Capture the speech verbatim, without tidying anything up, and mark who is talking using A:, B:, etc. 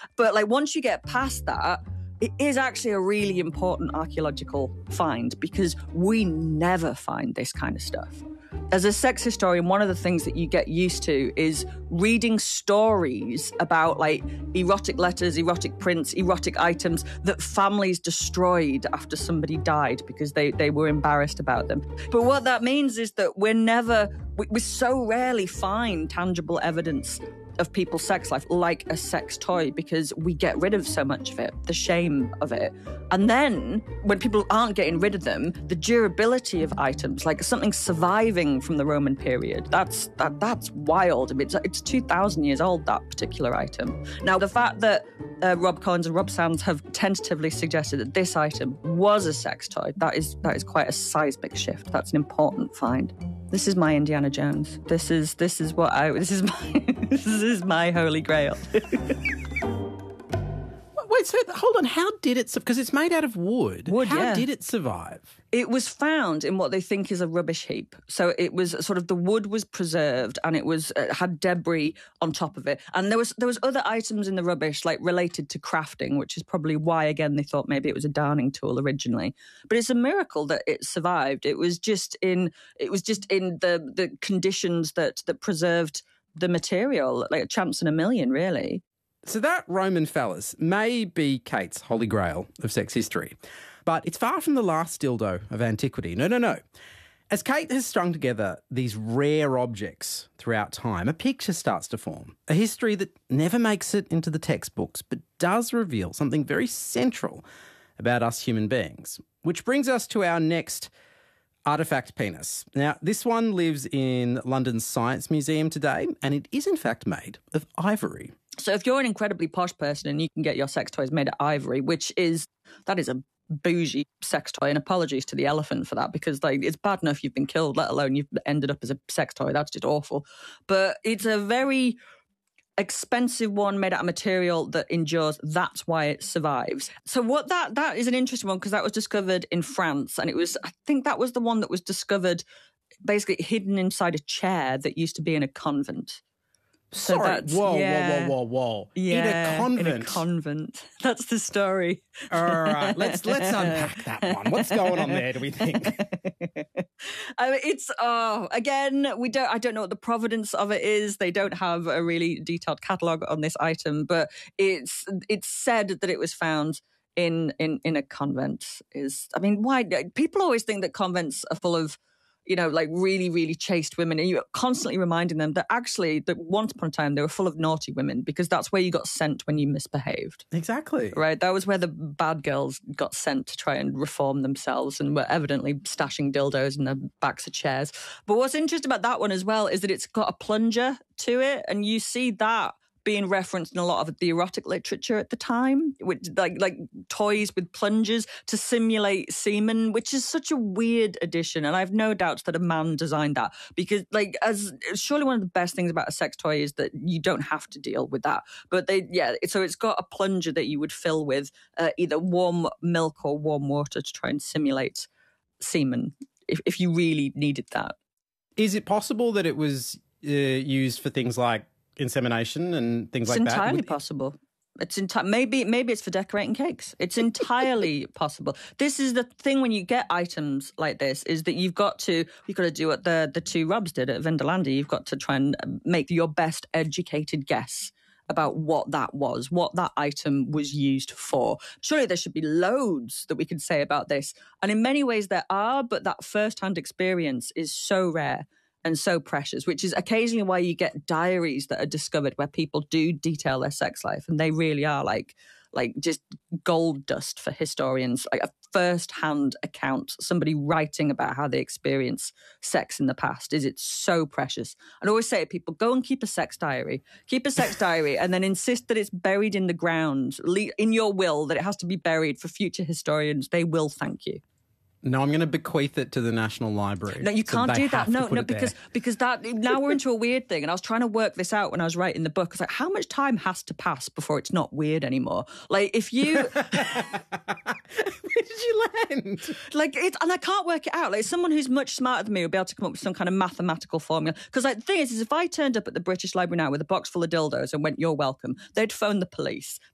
A: But like once you get past that, it is actually a really important archaeological find because we never find this kind of stuff. As a sex historian, one of the things that you get used to is reading stories about like erotic letters, erotic prints, erotic items that families destroyed after somebody died because they, they were embarrassed about them. But what that means is that we're never, we, we so rarely find tangible evidence of people's sex life like a sex toy because we get rid of so much of it, the shame of it. And then when people aren't getting rid of them, the durability of items, like something surviving from the Roman period, that's that that's wild. I mean, it's, it's two thousand years old, that particular item. Now, the fact that uh, Rob Collins and Rob Sands have tentatively suggested that this item was a sex toy, that is that is quite a seismic shift. That's an important find. This is my Indiana Jones. This is this is what I this is my this is my holy grail.
B: Wait, so hold on. How did it? Because it's made out of wood.
A: Wood.
B: How
A: yeah.
B: did it survive?
A: It was found in what they think is a rubbish heap. So it was sort of the wood was preserved and it was it had debris on top of it. And there was there was other items in the rubbish like related to crafting, which is probably why again they thought maybe it was a darning tool originally. But it's a miracle that it survived. It was just in it was just in the the conditions that that preserved the material, like a chance in a million, really.
B: So that Roman phallus may be Kate's holy grail of sex history, but it's far from the last dildo of antiquity. No, no, no. As Kate has strung together these rare objects throughout time, a picture starts to form, a history that never makes it into the textbooks, but does reveal something very central about us human beings, which brings us to our next artefact penis. Now, this one lives in London's Science Museum today, and it is in fact made of ivory.
A: So if you're an incredibly posh person and you can get your sex toys made of ivory, which is, that is a bougie sex toy, and apologies to the elephant for that because like it's bad enough you've been killed, let alone you've ended up as a sex toy. That's just awful. But it's a very expensive one made out of material that endures. That's why it survives. So what that that is an interesting one because that was discovered in France, and it was, I think that was the one that was discovered basically hidden inside a chair that used to be in a convent. So
B: Sorry,
A: that's,
B: whoa,
A: yeah.
B: whoa, whoa, whoa, whoa.
A: Yeah,
B: in a convent.
A: In a convent. That's the story.
B: All right, let's let's unpack that one. What's going on there, do we think?
A: I mean, it's, oh, again, we don't, I don't know what the provenance of it is. They don't have a really detailed catalogue on this item, but it's it's said that it was found in, in, in a convent. Is I mean, why? People always think that convents are full of, you know, like really, really chaste women. And you're constantly reminding them that actually, that once upon a time, they were full of naughty women because that's where you got sent when you misbehaved.
B: Exactly.
A: Right? That was where the bad girls got sent to try and reform themselves and were evidently stashing dildos in the backs of chairs. But what's interesting about that one as well is that it's got a plunger to it. And you see that being referenced in a lot of the erotic literature at the time, which like like toys with plungers to simulate semen, which is such a weird addition. And I have no doubts that a man designed that because, like, as surely one of the best things about a sex toy is that you don't have to deal with that. But they, yeah, so it's got a plunger that you would fill with uh, either warm milk or warm water to try and simulate semen if, if you really needed that.
B: Is it possible that it was uh, used for things like insemination and things
A: it's
B: like that?
A: It's entirely possible. It's enti- maybe maybe it's for decorating cakes. It's entirely possible. This is the thing when you get items like this is that you've got to you've got to do what the the two Robs did at Vindolandi. You've got to try and make your best educated guess about what that was, what that item was used for. Surely there should be loads that we could say about this. And in many ways there are, but that first-hand experience is so rare and so precious, which is occasionally why you get diaries that are discovered where people do detail their sex life, and they really are like like just gold dust for historians, like a first-hand account, somebody writing about how they experience sex in the past. Is it so precious? I'd always say to people, go and keep a sex diary. Keep a sex diary and then insist that it's buried in the ground, in your will, that it has to be buried for future historians. They will thank you.
B: No, I'm going to bequeath it to the National Library.
A: No, you
B: so
A: can't do that. No, no,
B: it
A: because
B: there.
A: because that now we're into a weird thing. And I was trying to work this out when I was writing the book. I was like, how much time has to pass before it's not weird anymore? Like, if you,
B: where did you land?
A: Like, it's, and I can't work it out. Like, someone who's much smarter than me will be able to come up with some kind of mathematical formula. Because like, the thing is, is if I turned up at the British Library now with a box full of dildos and went, "You're welcome," they'd phone the police.